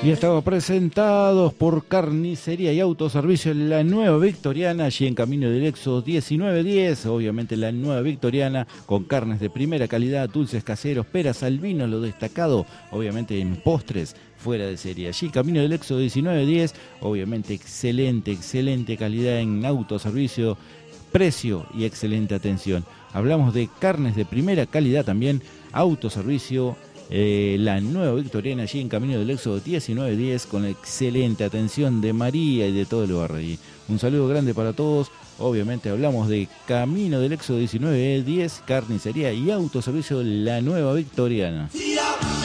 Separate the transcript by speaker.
Speaker 1: Y estaba presentados por Carnicería y Autoservicio La Nueva Victoriana, allí en Camino del Éxodo 1910. Obviamente La Nueva Victoriana, con carnes de primera calidad, dulces caseros, peras al vino, lo destacado, obviamente en postres, fuera de serie. Allí Camino del Éxodo 1910, obviamente excelente calidad en autoservicio, precio y excelente atención. Hablamos de carnes de primera calidad también, autoservicio, La Nueva Victoriana, allí en Camino del Éxodo 1910, con excelente atención de María y de todo el barrio allí. Un saludo grande para todos. Obviamente hablamos de Camino del Éxodo 1910, carnicería y autoservicio La Nueva Victoriana.